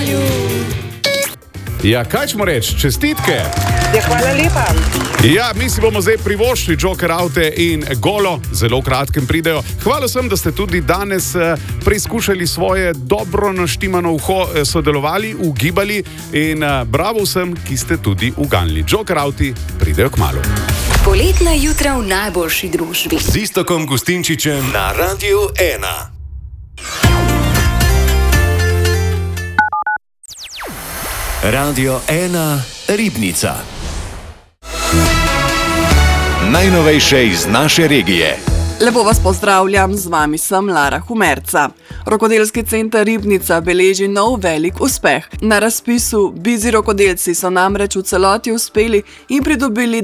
radiu. Ja, kaj ćemo reči? Čestitke! Ja, hvala lepa. Ja, mi si bomo zdaj privoščili Joker Aute in Golo, zelo kratkem pridejo. Hvala sem, da ste tudi danes preizkušali svoje dobro naštimano uho, sodelovali, ugibali in bravo vsem, ki ste tudi uganili. Joker Auti pridejo kmalu. Poletna jutra v najboljši družbi. Z Iztokom Gustinčičem na Radiu 1. Radio 1 Ribnica. Najnovejše iz naše regije. Lepo vas pozdravljam, z vami sem Lara Humerca. Rokodelski center Ribnica beleži nov velik uspeh. Na razpisu Bizi rokodelci so namreč v celoti uspeli in pridobili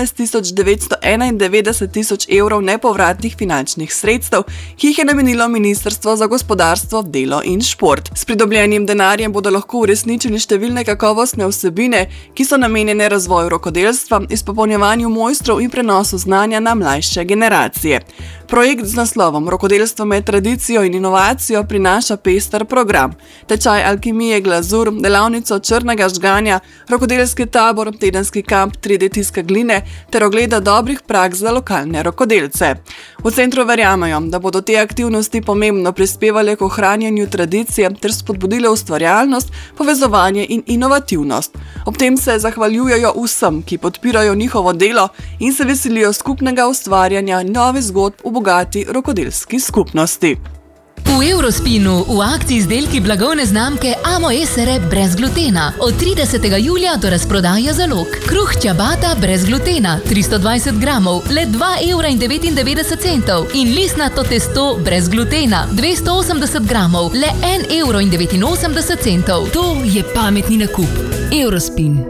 19.991 evrov nepovratnih finančnih sredstev, ki jih je namenilo Ministrstvo za gospodarstvo, delo in šport. S pridobljenim denarjem bodo lahko uresničili številne kakovostne vsebine, ki so namenjene razvoju rokodelstva, izpopolnjevanju mojstrov in prenosu znanja na mlajše generacije. Projekt z naslovom Rokodelstvo med tradicijo in inovacijo prinaša pester program. Tečaj alkimije glazur, delavnico črnega žganja, rokodelski tabor, tedenski kamp 3D tiska gline ter ogleda dobrih praks za lokalne rokodelce. V centru verjamejo, da bodo te aktivnosti pomembno prispevale k ohranjanju tradicije ter spodbudile ustvarjalnost, povezovanje in inovativnost. Ob tem se zahvaljujejo vsem, ki podpirajo njihovo delo in se veselijo skupnega ustvarjanja nove zgodb v bogati rokodelski skupnosti. V Eurospinu v akciji izdelki blagovne znamke Amo Esere brez glutena. Od 30. julija do razprodaje zalog. Kruh ciabatta brez glutena 320 gramov, le 2,99 €. In listnato testo brez glutena 280 gramov, le 1,89 €. To je pametni nakup. Eurospin.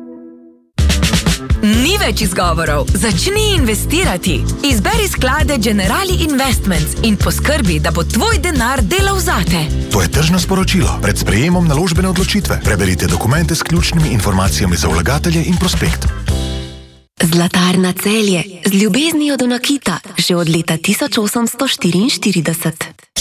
Ni več izgovorov. Začni investirati. Izberi sklade Generali Investments in poskrbi, da bo tvoj denar delal zate. To je tržno sporočilo. Pred sprejemom naložbene odločitve preberite dokumente s ključnimi informacijami za vlagatelje in prospekt. Zlatarna Celje z ljubeznijo do nakita že od leta 1844.